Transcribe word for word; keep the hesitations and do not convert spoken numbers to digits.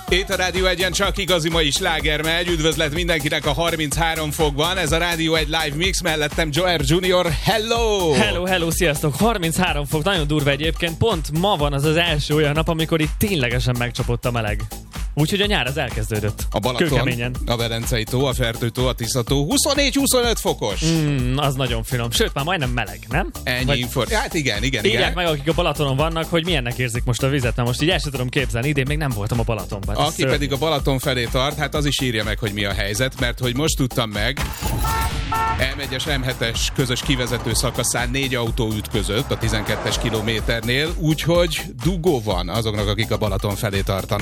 Itt a Rádió egyen csak igazi mai sláger megy. Üdvözlet mindenkinek a harminchárom fokban. Ez a Rádió egy live mix, mellettem Joer Junior. Hello! Hello, hello, sziasztok! harminchárom fok, nagyon durva egyébként. Pont ma van az az első olyan nap, amikor itt ténylegesen megcsapott a meleg. Úgyhogy a nyár az elkezdődött. A Balaton, a Velencei tó, a Fertő tó, a Tisza tó huszonnégy-huszonöt fokos. Mm, az nagyon finom. Sőt, már majdnem meleg, nem? Ennyi Vagy... infor... Hát igen, igen, Írják igen. meg, akik a Balatonon vannak, hogy milyennek érzik most a vizet. Na most így el sem tudom képzelni, idén még nem voltam a Balatonban. Aki szörny. Pedig a Balaton felé tart, hát az is írja meg, hogy mi a helyzet, mert hogy most tudtam meg, em egyes em hetes közös kivezető szakaszán négy autó ütközött a tizenkettes kilométernél, úgyhogy dugó van azoknak, akik a Balaton felé tartanak.